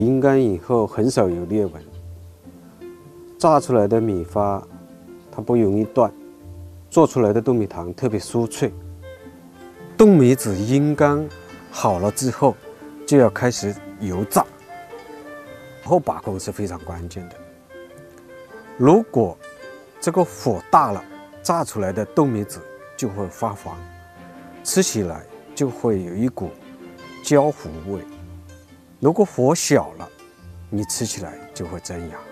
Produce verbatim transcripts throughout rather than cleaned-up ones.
阴干以后很少有裂纹，榨出来的米发它不容易断，做出来的豆米糖特别酥脆。豆米子阴干好了之后，就要开始油炸，后把控是非常关键的。如果这个火大了，炸出来的豆米子就会发黄，吃起来就会有一股焦糊味。如果火小了，你吃起来就会粘牙。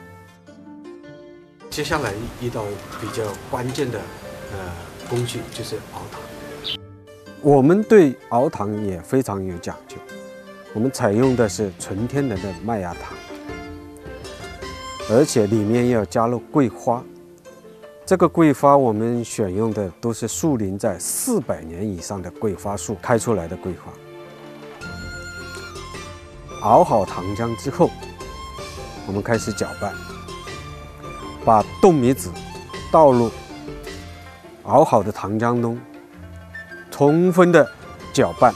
接下来一道比较关键的呃工序就是熬糖。我们对熬糖也非常有讲究，我们采用的是纯天然的麦芽糖，而且里面要加入桂花。这个桂花我们选用的都是树龄在四百年以上的桂花树开出来的桂花。熬好糖浆之后，我们开始搅拌，把豆米子倒入熬好的糖浆中，充分的搅拌。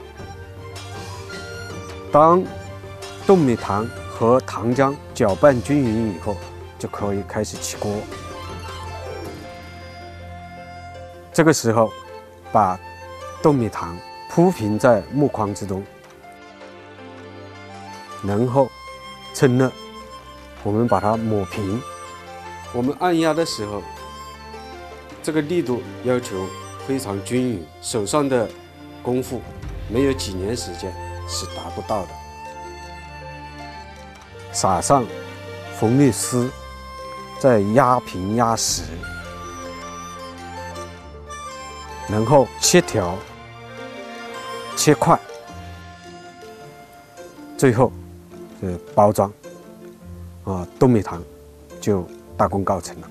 当豆米糖和糖浆搅拌均匀以后，就可以开始起锅。这个时候，把豆米糖铺平在木框之中，然后趁热，我们把它抹平。我们按压的时候，这个力度要求非常均匀，手上的功夫没有几年时间是达不到的。撒上红绿丝，再压平压实，然后切条、切块，最后是包装，啊，豆米糖就大功告成了。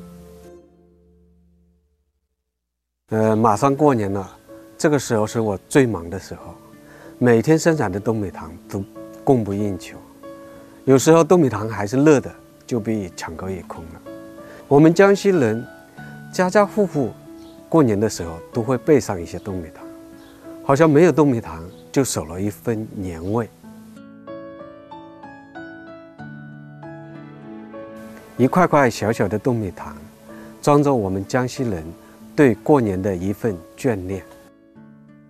呃，马上过年了，这个时候是我最忙的时候，每天生产的豆米糖都供不应求，有时候豆米糖还是热的，就被抢购一空了。我们江西人家家户户过年的时候都会备上一些豆米糖，好像没有豆米糖就少了一份年味。一块块小小的豆米糖，装着我们江西人对过年的一份眷恋。